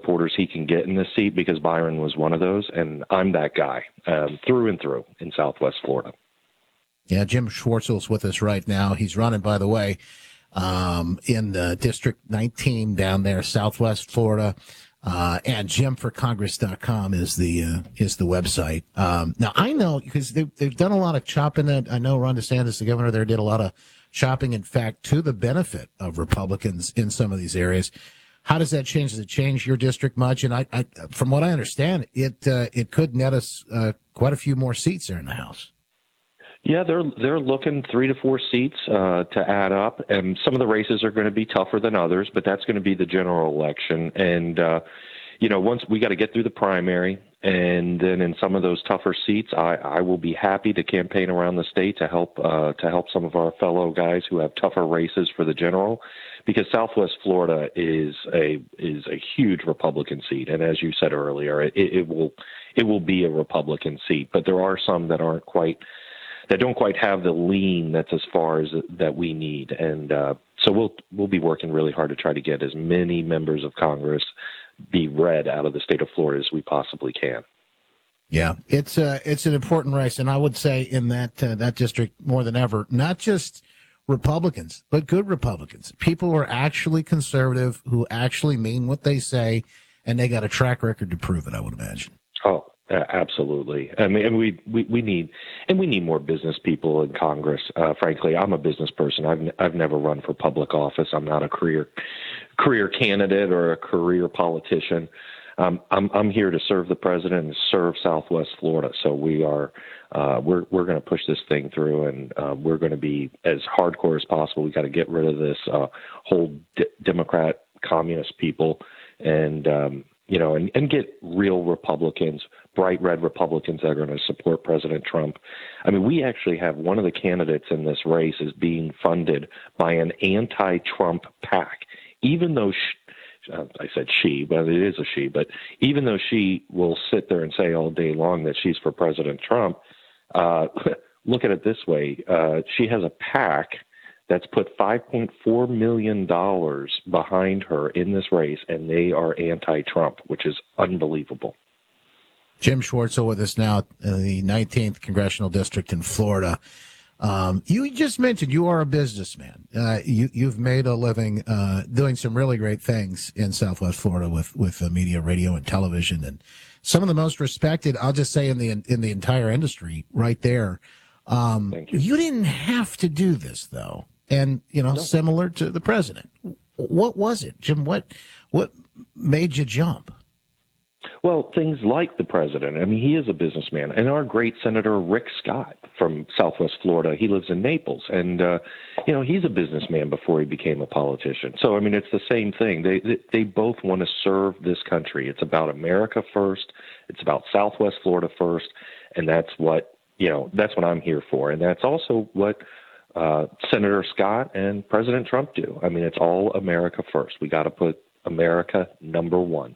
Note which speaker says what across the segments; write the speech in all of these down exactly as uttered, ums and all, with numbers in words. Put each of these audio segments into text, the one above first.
Speaker 1: supporters he can get in this seat, because Byron was one of those, and I'm that guy um, through and through in Southwest Florida.
Speaker 2: Yeah, Jim Schwartzel's with us right now. He's running, by the way, um, in the District nineteen down there, Southwest Florida. Uh, and jim for congress dot com is the uh, is the website. Um, now, I know, because they've, they've done a lot of chopping. I know Ron DeSantis, the governor there, did a lot of shopping, in fact, to the benefit of Republicans in some of these areas. How does that change? Does it change your district much? And I, I from what I understand, it uh, it could net us uh, quite a few more seats there in the House.
Speaker 1: Yeah, they're they're looking three to four seats uh, to add up, and some of the races are going to be tougher than others, but that's going to be the general election. And uh, you know, once we got to get through the primary, and then in some of those tougher seats, I, I will be happy to campaign around the state to help uh, to help some of our fellow guys who have tougher races for the general, because Southwest Florida is a is a huge Republican seat, and as you said earlier, it, it will it will be a Republican seat, but there are some that aren't quite. that don't quite have the lean that's as far as that we need. And uh, so we'll we'll be working really hard to try to get as many members of Congress be red out of the state of Florida as we possibly can.
Speaker 2: Yeah, it's uh, it's an important race, and I would say in that uh, that district more than ever, not just Republicans, but good Republicans, people who are actually conservative, who actually mean what they say, and they got a track record to prove it, I would imagine.
Speaker 1: Oh, Uh, absolutely. I mean, and we, we, we need, and we need more business people in Congress. Uh, frankly, I'm a business person. I've, I've never run for public office. I'm not a career, career candidate or a career politician. Um, I'm, I'm here to serve the president and serve Southwest Florida. So we are, uh, we're, we're going to push this thing through, and uh, we're going to be as hardcore as possible. We got to get rid of this uh, whole d- Democrat communist people, and, um, you know, and, and get real Republicans, bright red Republicans that are going to support President Trump. I mean, we actually have one of the candidates in this race is being funded by an anti-Trump PAC, even though she, uh, I said she, but it is a she, but even though she will sit there and say all day long that she's for President Trump, uh, look at it this way. Uh, she has a PAC that's put five point four million dollars behind her in this race, and they are anti-Trump, which is unbelievable.
Speaker 2: Jim Schwartzel with us now, in the nineteenth Congressional District in Florida. Um, you just mentioned you are a businessman. Uh, you, you've made a living uh, doing some really great things in Southwest Florida with, with uh, media, radio, and television, and some of the most respected, I'll just say, in the in the entire industry right there. Um,
Speaker 1: Thank you.
Speaker 2: You didn't have to do this, though. And, you know, no. Similar to the president. What was it, Jim? What what made you jump?
Speaker 1: Well, things like the president. I mean, he is a businessman. And our great Senator Rick Scott from Southwest Florida, he lives in Naples. And, uh, you know, he's a businessman before he became a politician. So, I mean, it's the same thing. They, they, they both want to serve this country. It's about America first. It's about Southwest Florida first. And that's what, you know, that's what I'm here for. And that's also what Uh, Senator Scott and President Trump do. I mean, it's all America first. We got to put America number one.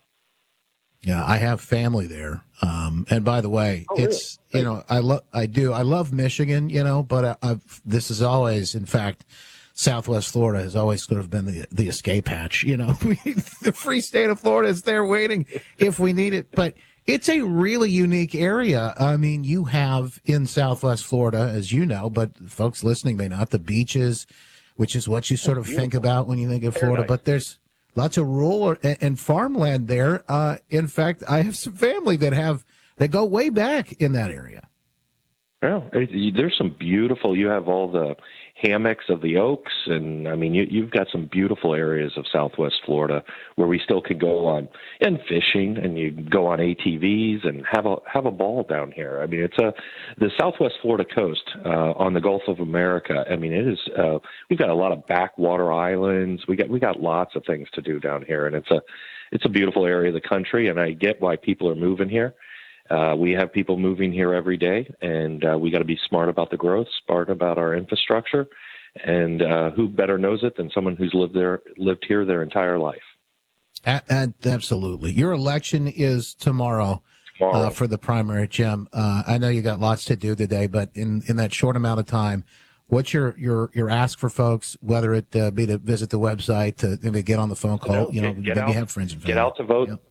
Speaker 2: Yeah, I have family there. Um, and by the way,
Speaker 1: oh,
Speaker 2: it's,
Speaker 1: really?
Speaker 2: you know, I love, I do. I love Michigan, you know, but I, I've, this is always, in fact, Southwest Florida has always sort of been the, the escape hatch, you know, the free state of Florida is there waiting if we need it. But it's a really unique area. I mean, you have in Southwest Florida, as you know, but folks listening may not, the beaches, which is what you sort of think about when you think of Florida. But there's lots of rural and farmland there. Uh, in fact, I have some family that have that go way back in that area.
Speaker 1: Well, there's some beautiful, you have all the hammocks of the Oaks, and I mean, you, you've got some beautiful areas of Southwest Florida where we still could go on and fishing, and you go on A T Vs and have a have a ball down here. I mean, it's a the Southwest Florida coast uh, on the Gulf of America. I mean, it is. Uh, we've got a lot of backwater islands. We got we got lots of things to do down here, and it's a it's a beautiful area of the country. And I get why people are moving here. Uh, we have people moving here every day, and uh, we got to be smart about the growth, smart about our infrastructure, and uh, who better knows it than someone who's lived there, lived here their entire life.
Speaker 2: A- a- absolutely. Your election is tomorrow, tomorrow. Uh, for the primary, Jim. Uh, I know you got lots to do today, but in, in that short amount of time, what's your, your, your ask for folks, whether it uh, be to visit the website, to maybe get on the phone call, you know,
Speaker 1: get, get
Speaker 2: maybe
Speaker 1: out,
Speaker 2: have friends and family.
Speaker 1: Get out to vote.
Speaker 2: Yep.